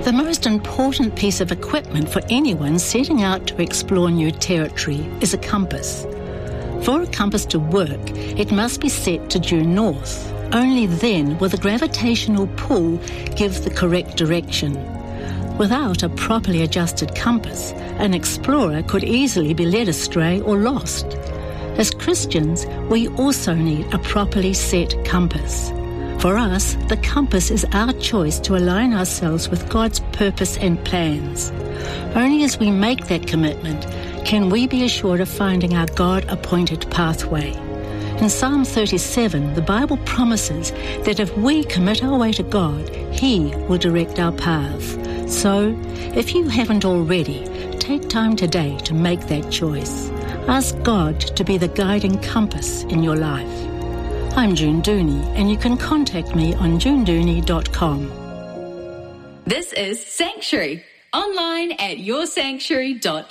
The most important piece of equipment for anyone setting out to explore new territory is a compass. For a compass to work, it must be set to due north. Only then will the gravitational pull give the correct direction. Without a properly adjusted compass, an explorer could easily be led astray or lost. As Christians, we also need a properly set compass. For us, the compass is our choice to align ourselves with God's purpose and plans. Only as we make that commitment can we be assured of finding our God-appointed pathway. In Psalm 37, the Bible promises that if we commit our way to God, He will direct our path. So, if you haven't already, take time today to make that choice. Ask God to be the guiding compass in your life. I'm June Dooney, and you can contact me on junedooney.com. This is Sanctuary, online at yoursanctuary.org.